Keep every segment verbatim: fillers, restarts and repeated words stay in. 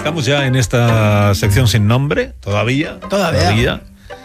Estamos ya en esta sección sin nombre, todavía. Todavía. todavía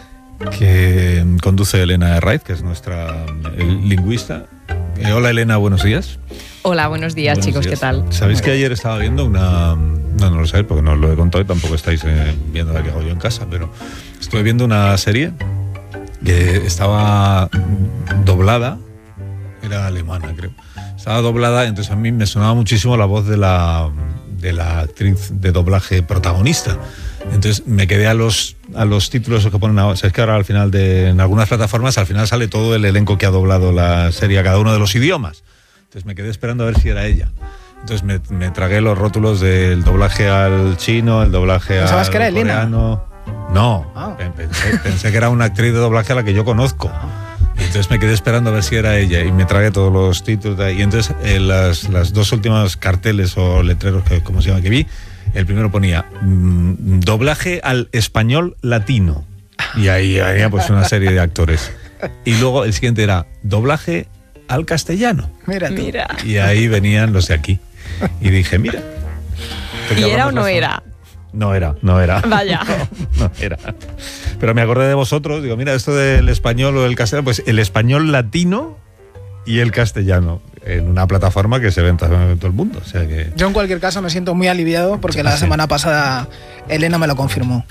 que conduce Elena Herraiz, que es nuestra lingüista. Eh, hola Elena, buenos días. Hola, buenos días, buenos chicos, días. ¿Qué tal? ¿Sabéis que ayer estaba viendo una... No, no lo sabéis porque no os lo he contado y tampoco estáis eh, viendo la que hago yo en casa, pero estuve viendo una serie que estaba doblada, era alemana creo, estaba doblada, entonces a mí me sonaba muchísimo la voz de la, de la actriz de doblaje protagonista. Entonces me quedé a los, a los títulos que ponen ahora. O sea, es que ahora al final, de, en algunas plataformas, al final sale todo el elenco que ha doblado la serie a cada uno de los idiomas. Entonces me quedé esperando a ver si era ella. Entonces me, me tragué los rótulos del doblaje al chino, el doblaje al ¿Sabes que era coreano? Elena? No, ah. pensé, pensé que era una actriz de doblaje a la que yo conozco. Y entonces me quedé esperando a ver si era ella y me tragué todos los títulos. Y entonces eh, las, las dos últimas carteles o letreros, que como se llama, que vi, el primero ponía mmm, doblaje al español latino. Y ahí había pues una serie de actores. Y luego el siguiente era doblaje al castellano. Mira, mira. Y ahí venían los de aquí. Y dije, mira. ¿Y era o no era? No era, no era. Vaya. No, no era. Pero me acordé de vosotros, digo, mira, esto del español o el castellano, pues el español latino y el castellano en una plataforma que se ve en todo el mundo. O sea que... Yo en cualquier caso me siento muy aliviado porque la sí. semana pasada Elena me lo confirmó.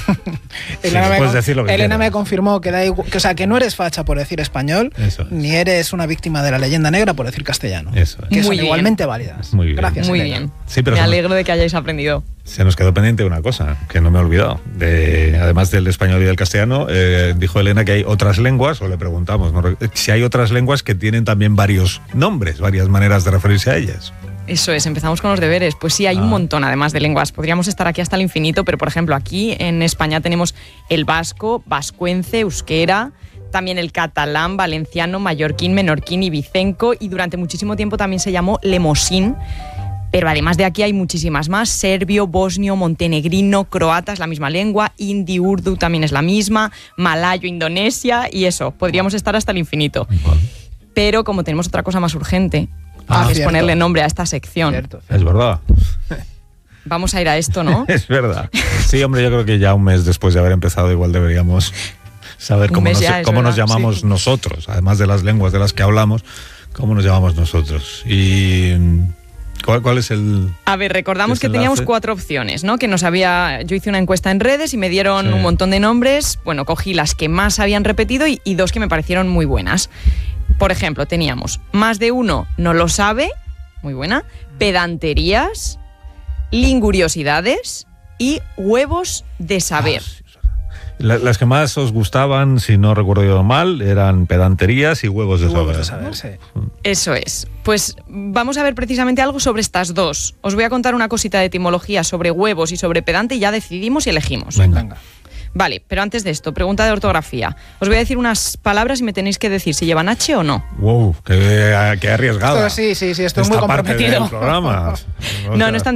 Elena, sí, me, con... decir lo que Elena me confirmó que, da igual, que, o sea, que no eres facha por decir español, es. ni eres una víctima de la leyenda negra por decir castellano. Eso es. Que muy son bien. Igualmente válidas. Muy bien. Gracias, muy Elena. bien. Sí, pero me se alegro nos, de que hayáis aprendido. Se nos quedó pendiente una cosa que no me he olvidado. De, además del español y del castellano, eh, dijo Elena que hay otras lenguas, o le preguntamos, ¿no? si hay otras lenguas que tienen también varios nombres, varias maneras de referirse a ellas. Eso es, empezamos con los deberes. Pues sí, hay ah. un montón además de lenguas. Podríamos estar aquí hasta el infinito, pero por ejemplo aquí en España tenemos el vasco, vascuence, euskera, también el catalán, valenciano, mallorquín, menorquín y vicenco, y durante muchísimo tiempo también se llamó lemosín. Pero además de aquí hay muchísimas más: serbio, bosnio, montenegrino, croata es la misma lengua, hindi, urdu también es la misma, malayo, Indonesia, y eso, podríamos estar hasta el infinito. Vale. Pero como tenemos otra cosa más urgente, Ah, es cierto. ponerle nombre a esta sección. Cierto, cierto. Es verdad. Vamos a ir a esto, ¿no? Es verdad. Sí, hombre, yo creo que ya un mes después de haber empezado igual deberíamos saber cómo, nos, cómo nos llamamos sí. nosotros, además de las lenguas de las que hablamos, cómo nos llamamos nosotros. Y... ¿Cuál, ¿Cuál es el...? A ver, recordamos que teníamos cuatro opciones, ¿no? Que nos había... Yo hice una encuesta en redes y me dieron sí. un montón de nombres. Bueno, cogí las que más habían repetido y, y dos que me parecieron muy buenas. Por ejemplo, teníamos más de uno no lo sabe, muy buena, pedanterías, linguriosidades y huevos de saber. Ah, sí. Las que más os gustaban, si no recuerdo yo mal, eran pedanterías y huevos de huevos saber. De saber ¿no? sí. Eso es. Pues vamos a ver precisamente algo sobre estas dos. Os voy a contar una cosita de etimología sobre huevos y sobre pedante y ya decidimos y elegimos. Venga. Venga. Vale, pero antes de esto, pregunta de ortografía. Os voy a decir unas palabras y me tenéis que decir si llevan H o no. Wow, qué, qué arriesgada. Esto, sí, sí, sí, estoy muy comprometido. Del programa. No, no es tan